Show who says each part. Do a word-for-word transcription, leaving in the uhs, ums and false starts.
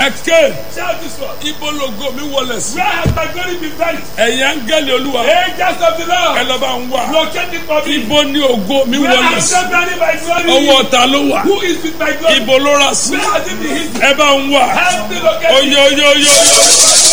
Speaker 1: ẹ̀kẹ́
Speaker 2: Shout this one.
Speaker 1: ibo lógo mi wọlé sí.
Speaker 2: Where has my glory been buried?
Speaker 1: ẹ̀yin áńgẹ́lì olúwa
Speaker 2: Angels of the
Speaker 1: ẹ
Speaker 2: Lord.
Speaker 1: lọ bá ń wá.
Speaker 2: Locate it for me.
Speaker 1: ibo ni ògo mi
Speaker 2: Where
Speaker 1: wọlé
Speaker 2: has
Speaker 1: sí.
Speaker 2: God buried my glory?
Speaker 1: ọwọ́ ta ló wà.
Speaker 2: Who is with my glory?
Speaker 1: ibo ló rà sí.
Speaker 2: Where has it been hidden?
Speaker 1: ẹ bá ń wá.
Speaker 2: Help me locate it.
Speaker 1: oyoyoyoyo.